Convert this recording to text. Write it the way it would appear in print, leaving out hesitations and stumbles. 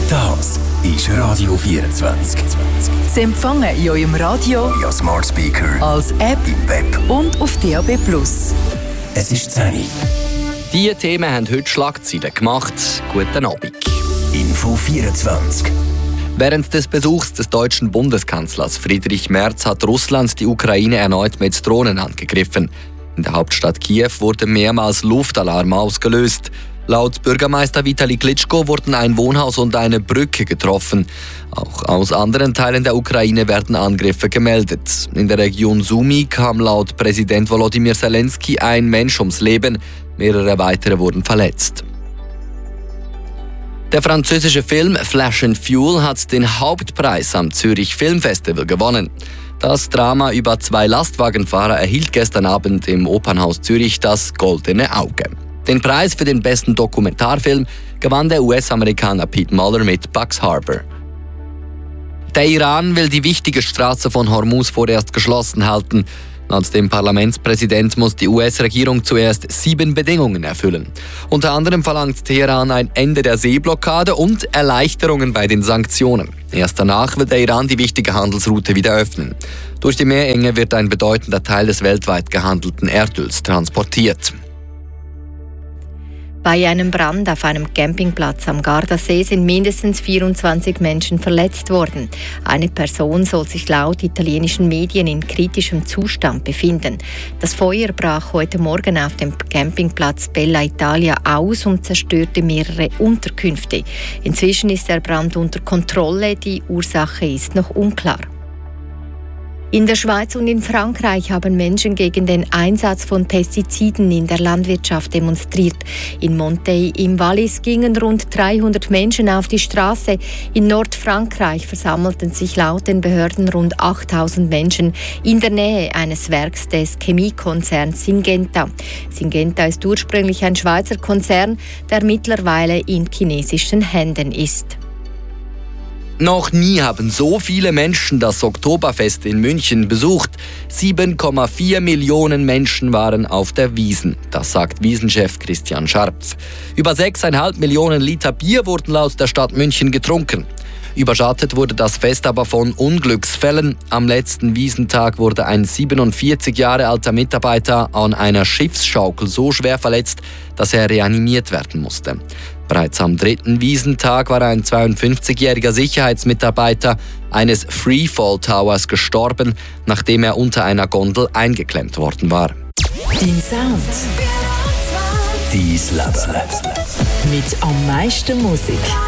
Das ist Radio 24. Sie empfangen in eurem Radio, via Smart Speaker, als App im Web und auf DAB+. Es ist 10 Uhr. Diese Themen haben heute Schlagzeilen gemacht. Guten Abend. Info 24. Während des Besuchs des deutschen Bundeskanzlers Friedrich Merz hat Russland die Ukraine erneut mit Drohnen angegriffen. In der Hauptstadt Kiew wurde mehrmals Luftalarm ausgelöst. Laut Bürgermeister Vitali Klitschko wurden ein Wohnhaus und eine Brücke getroffen. Auch aus anderen Teilen der Ukraine werden Angriffe gemeldet. In der Region Sumy kam laut Präsident Volodymyr Zelensky ein Mensch ums Leben. Mehrere weitere wurden verletzt. Der französische Film Flash and Fuel hat den Hauptpreis am Zürich Filmfestival gewonnen. Das Drama über 2 Lastwagenfahrer erhielt gestern Abend im Opernhaus Zürich das Goldene Auge. Den Preis für den besten Dokumentarfilm gewann der US-Amerikaner Pete Muller mit Bugs Harbor. Der Iran will die wichtige Straße von Hormuz vorerst geschlossen halten. Laut dem Parlamentspräsident muss die US-Regierung zuerst 7 Bedingungen erfüllen. Unter anderem verlangt Teheran ein Ende der Seeblockade und Erleichterungen bei den Sanktionen. Erst danach will der Iran die wichtige Handelsroute wieder öffnen. Durch die Meerenge wird ein bedeutender Teil des weltweit gehandelten Erdöls transportiert. Bei einem Brand auf einem Campingplatz am Gardasee sind mindestens 24 Menschen verletzt worden. Eine Person soll sich laut italienischen Medien in kritischem Zustand befinden. Das Feuer brach heute Morgen auf dem Campingplatz Bella Italia aus und zerstörte mehrere Unterkünfte. Inzwischen ist der Brand unter Kontrolle, die Ursache ist noch unklar. In der Schweiz und in Frankreich haben Menschen gegen den Einsatz von Pestiziden in der Landwirtschaft demonstriert. In Monteil im Wallis gingen rund 300 Menschen auf die Straße. In Nordfrankreich versammelten sich laut den Behörden rund 8000 Menschen in der Nähe eines Werks des Chemiekonzerns Syngenta. Syngenta ist ursprünglich ein Schweizer Konzern, der mittlerweile in chinesischen Händen ist. Noch nie haben so viele Menschen das Oktoberfest in München besucht. 7,4 Millionen Menschen waren auf der Wiesn. Das sagt Wiesenchef Christian Scharpf. Über 6,5 Millionen Liter Bier wurden laut der Stadt München getrunken. Überschattet wurde das Fest aber von Unglücksfällen. Am letzten Wiesentag wurde ein 47 Jahre alter Mitarbeiter an einer Schiffsschaukel so schwer verletzt, dass er reanimiert werden musste. Bereits am 3. Wiesentag war ein 52-jähriger Sicherheitsmitarbeiter eines Freefall Towers gestorben, nachdem er unter einer Gondel eingeklemmt worden war. Dein Sound. Dein Leben. Mit am meisten Musik.